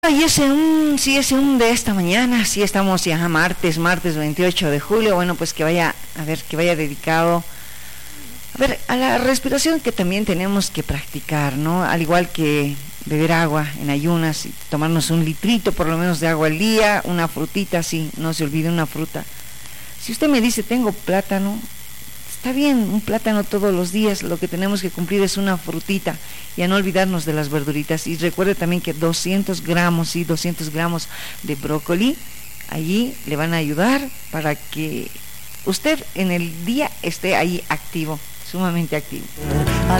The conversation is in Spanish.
Y ese de esta mañana, sí estamos ya martes 28 de julio, bueno, pues que vaya dedicado, a la respiración que también tenemos que practicar, ¿no? Al igual que beber agua en ayunas y tomarnos un litrito por lo menos de agua al día, una frutita, sí, no se olvide una fruta. Si usted me dice, tengo plátano, está bien, un plátano todos los días, lo que tenemos que cumplir es una frutita y a no olvidarnos de las verduritas. Y recuerde también que 200 gramos de brócoli, allí le van a ayudar para que usted en el día esté ahí activo, sumamente activo.